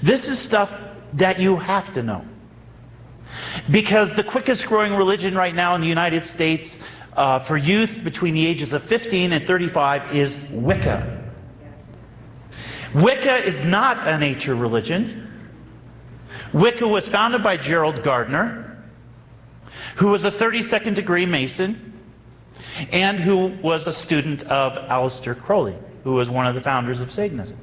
This is stuff that you have to know. Because the quickest growing religion right now in the United States for youth between the ages of 15 and 35 is Wicca. Wicca is not a nature religion. Wicca was founded by Gerald Gardner, who was a 32nd degree Mason, and who was a student of Aleister Crowley, who was one of the founders of Satanism.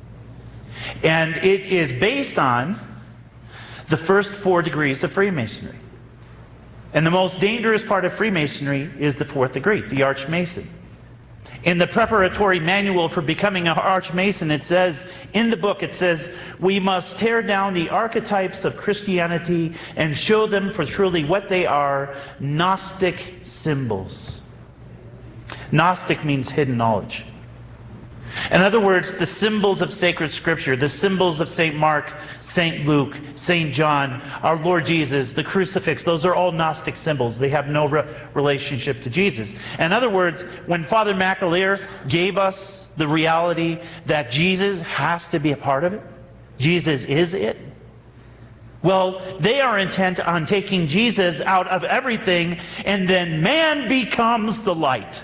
And it is based on the first 4 degrees of Freemasonry. And the most dangerous part of Freemasonry is the 4th degree, the Archmason. In the preparatory manual for becoming an Archmason, it says, in the book, it says, we must tear down the archetypes of Christianity and show them for truly what they are, Gnostic symbols. Gnostic means hidden knowledge. In other words, the symbols of sacred scripture, the symbols of St. Mark, St. Luke, St. John, our Lord Jesus, the crucifix, those are all Gnostic symbols. They have no relationship to Jesus. In other words, when Father McAleer gave us the reality that Jesus has to be a part of it, Jesus is it, well, they are intent on taking Jesus out of everything, and then man becomes the light.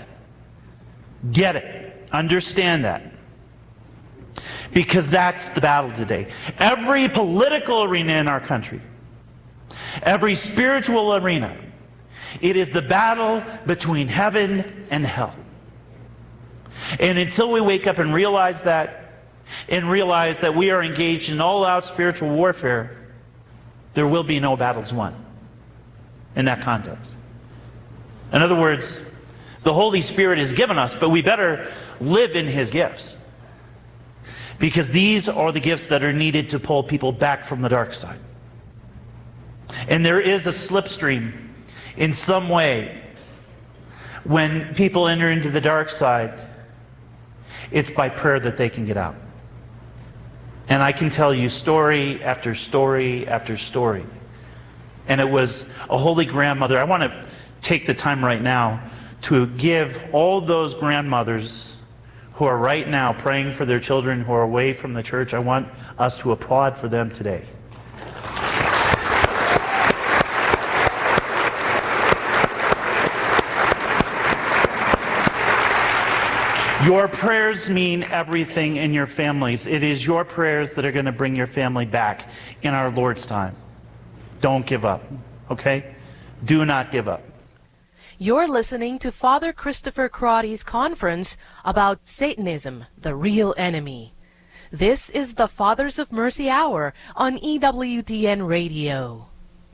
Get it. Understand that. Because that's the battle today. Every political arena in our country, every spiritual arena, it is the battle between heaven and hell. And until we wake up and realize that, we are engaged in all-out spiritual warfare, there will be no battles won in that context. In other words, the Holy Spirit is given us, but we better live in His gifts. Because these are the gifts that are needed to pull people back from the dark side. And there is a slipstream in some way when people enter into the dark side. It's by prayer that they can get out. And I can tell you story after story after story. And it was a holy grandmother. I want to take the time right now to give all those grandmothers who are right now praying for their children who are away from the church. I want us to applaud for them today. Your prayers mean everything in your families. It is your prayers that are going to bring your family back in our Lord's time. Don't give up, okay? Do not give up. You're listening to Father Christopher Crotty's conference about Satanism, the real enemy. This is the Fathers of Mercy Hour on EWTN Radio.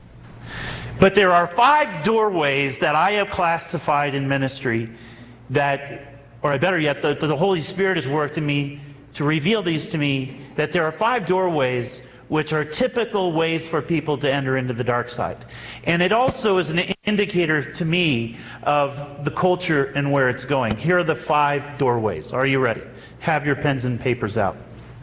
But there are 5 doorways that I have classified in ministry that, or better yet, the Holy Spirit has worked in me to reveal these to me, that there are 5 doorways which are typical ways for people to enter into the dark side. And it also is an indicator to me of the culture and where it's going. Here are the 5 doorways. Are you ready? Have your pens and papers out.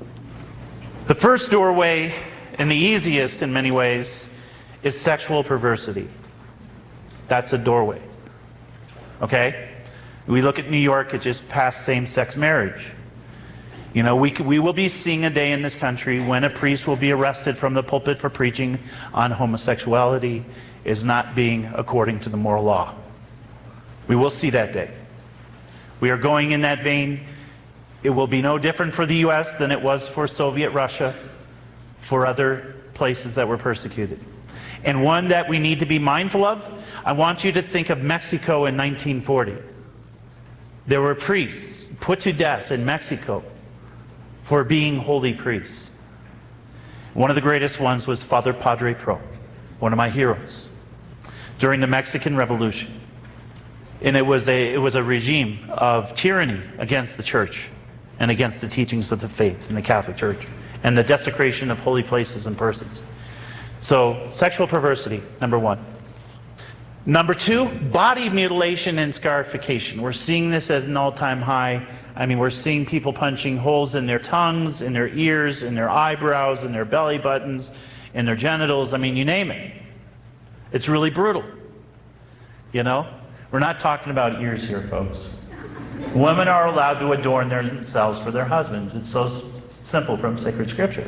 The first doorway, and the easiest in many ways, is sexual perversity. That's a doorway. Okay? We look at New York, it just passed same-sex marriage. You know, we will be seeing a day in this country when a priest will be arrested from the pulpit for preaching on homosexuality is not being according to the moral law. We will see that day. We are going in that vein. It will be no different for the U.S. than it was for Soviet Russia, for other places that were persecuted. And one that we need to be mindful of, I want you to think of Mexico in 1940. There were priests put to death in Mexico for being holy priests. One of the greatest ones was Father Padre Pro, one of my heroes, during the Mexican Revolution. And it was a regime of tyranny against the church and against the teachings of the faith in the Catholic Church and the desecration of holy places and persons. So, sexual perversity, number 1. Number 2, body mutilation and scarification. We're seeing this at an all-time high. I mean, we're seeing people punching holes in their tongues, in their ears, in their eyebrows, in their belly buttons, in their genitals. I mean, you name it. It's really brutal. You know? We're not talking about ears here, folks. Women are allowed to adorn themselves for their husbands. It's so simple from sacred scripture.